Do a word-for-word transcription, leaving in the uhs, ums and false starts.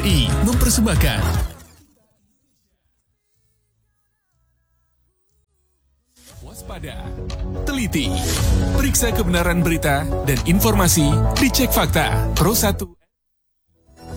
R I mempersembahkan Waspada, teliti, periksa kebenaran berita dan informasi, dicek fakta. Pro satu